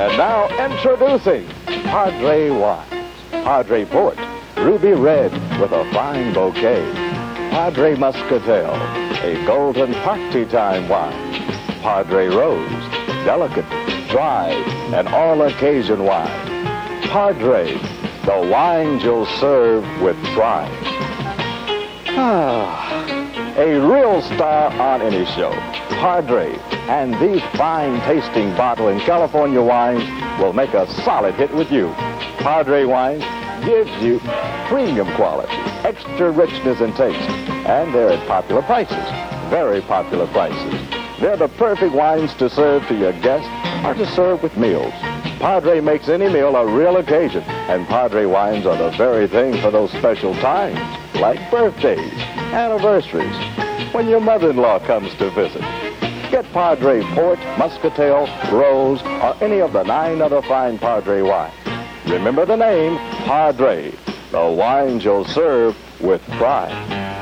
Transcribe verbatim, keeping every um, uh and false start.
And now introducing Padre Wines. Padre Port, ruby red with a fine bouquet. Padre Muscatel, a golden party time wine. Padre Rose, delicate, dry, and all-occasion wine. Padre, the wines you'll serve with pride. Ah, a real star on any show. Padre and these fine-tasting bottle and California wines will make a solid hit with you. Padre Wines gives you premium quality, extra richness and taste, and they're at popular prices, very popular prices. They're the perfect wines to serve to your guests or to serve with meals. Padre makes any meal a real occasion, and Padre Wines are the very thing for those special times, like birthdays, anniversaries, when your mother-in-law comes to visit. Get Padre Port, Muscatel, Rose, or any of the nine other fine Padre wines. Remember the name, Padre, the wines you'll serve with pride.